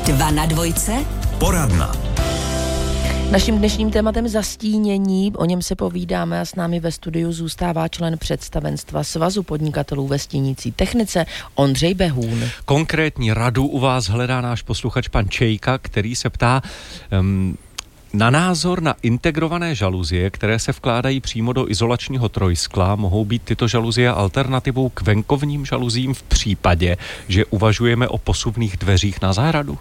2 na 2. Poradna. Naším dnešním tématem zastínění, o něm se povídáme a s námi ve studiu zůstává člen představenstva Svazu podnikatelů ve stínící technice Ondřej Behůn. Konkrétní radu u vás hledá náš posluchač pan Čejka, který se ptá na názor na integrované žaluzie, které se vkládají přímo do izolačního trojskla. Mohou být tyto žaluzie alternativou k venkovním žaluzím v případě, že uvažujeme o posuvných dveřích na zahradu?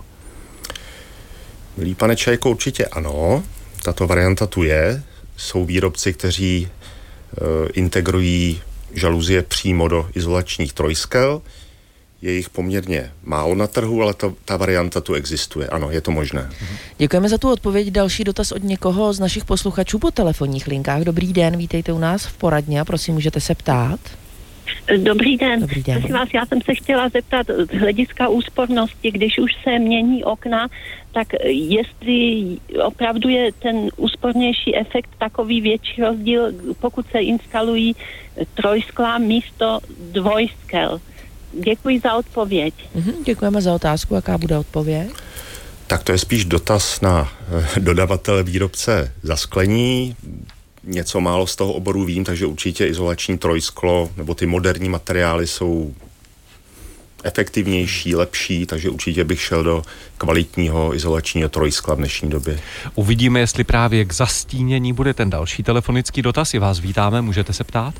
Milý pane Čajko, určitě ano. Tato varianta tu je. Jsou výrobci, kteří integrují žaluzie přímo do izolačních trojskel. Je jich poměrně málo na trhu, ale ta varianta tu existuje. Ano, je to možné. Děkujeme za tu odpověď. Další dotaz od někoho z našich posluchačů po telefonních linkách. Dobrý den, vítejte u nás v poradně a prosím, můžete se ptát. Dobrý den. Dobrý den. Prosím vás, já jsem se chtěla zeptat z hlediska úspornosti, když už se mění okna, tak jestli opravdu je ten úspornější efekt takový větší rozdíl, pokud se instalují trojskla místo dvojskel. Děkuji za odpověď. Děkujeme za otázku. Jaká bude odpověď? Tak to je spíš dotaz na dodavatele výrobce zasklení. Něco málo z toho oboru vím, takže určitě izolační trojsklo nebo ty moderní materiály jsou efektivnější, lepší, takže určitě bych šel do kvalitního izolačního trojskla v dnešní době. Uvidíme, jestli právě k zastínění bude ten další telefonický dotaz. I vás vítáme, můžete se ptát?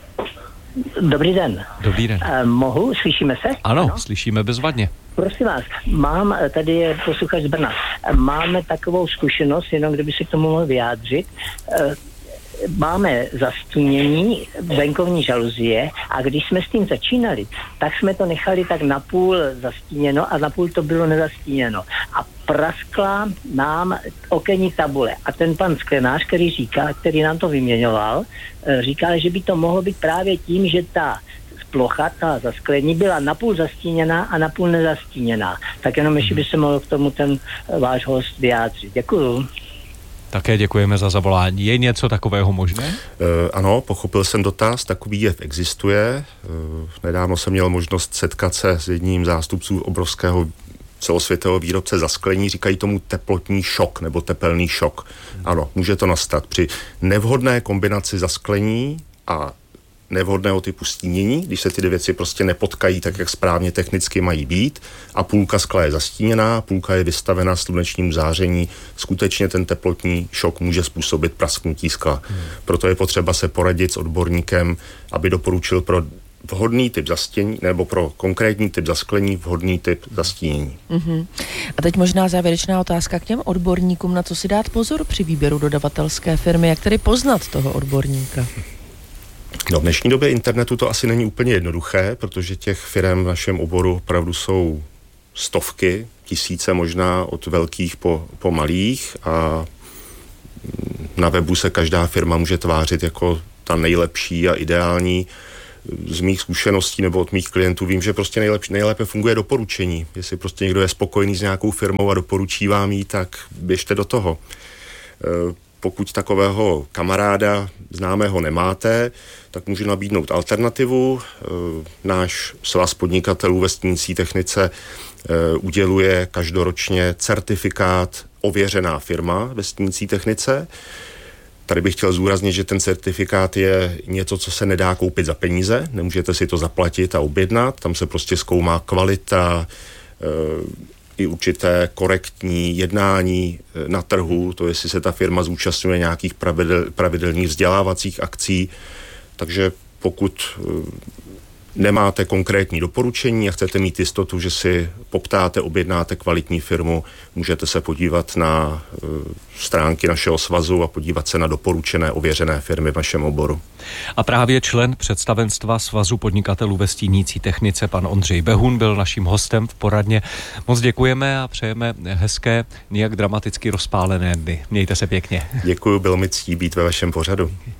Dobrý den. Dobrý den. Mohu? Slyšíme se? Ano, slyšíme bezvadně. Prosím vás, tady je posluchač z Brna, máme takovou zkušenost, jenom kdyby se k tomu mohl vyjádřit. Máme zastínění venkovní žaluzie a když jsme s tím začínali, tak jsme to nechali tak napůl zastíněno a napůl to bylo nezastíněno. A praskla nám okenní tabule. A ten pan sklenář, který nám to vyměňoval, říkal, že by to mohlo být právě tím, že ta plocha, ta zasklení byla napůl zastíněná a napůl nezastíněná. Tak jenom ještě by se mohl k tomu ten váš host vyjádřit. Děkuju. Také děkujeme za zavolání. Je něco takového možné? Ano, pochopil jsem dotaz, takový jev existuje. Nedávno jsem měl možnost setkat se s jedním zástupců obrovského celosvětového výrobce zasklení, říkají tomu teplotní šok nebo tepelný šok. Ano, může to nastat při nevhodné kombinaci zasklení a nevhodného typu stínění, když se ty dvě věci prostě nepotkají tak, jak správně technicky mají být a půlka skla je zastíněná, půlka je vystavena slunečnímu záření, skutečně ten teplotní šok může způsobit prasknutí skla. Proto je potřeba se poradit s odborníkem, aby doporučil pro vhodný typ zastínění nebo pro konkrétní typ zasklení vhodný typ zastínění. A teď možná závěrečná otázka k těm odborníkům, na co si dát pozor při výběru dodavatelské firmy, jak tedy poznat toho odborníka? No, v dnešní době internetu to asi není úplně jednoduché, protože těch firem v našem oboru opravdu jsou stovky, tisíce možná od velkých po malých a na webu se každá firma může tvářit jako ta nejlepší a ideální. Z mých zkušeností nebo od mých klientů vím, že prostě nejlépe funguje doporučení. Jestli prostě někdo je spokojený s nějakou firmou a doporučí vám jí, tak běžte do toho. Pokud takového kamaráda známého nemáte, tak můžu nabídnout alternativu. Náš svaz podnikatelů ve stínící technice uděluje každoročně certifikát ověřená firma ve stínící technice. Tady bych chtěl zdůraznit, že ten certifikát je něco, co se nedá koupit za peníze. Nemůžete si to zaplatit a objednat. Tam se prostě zkoumá kvalita, i určité korektní jednání na trhu, to jestli se ta firma zúčastňuje nějakých pravidelných vzdělávacích akcí. Takže pokud nemáte konkrétní doporučení a chcete mít jistotu, že si poptáte, objednáte kvalitní firmu, můžete se podívat na stránky našeho svazu a podívat se na doporučené, ověřené firmy v našem oboru. A právě člen představenstva Svazu podnikatelů ve stínící technice, pan Ondřej Behůn, byl naším hostem v poradně. Moc děkujeme a přejeme hezké, nijak dramaticky rozpálené dny. Mějte se pěkně. Děkuju, bylo mi ctí být ve vašem pořadu.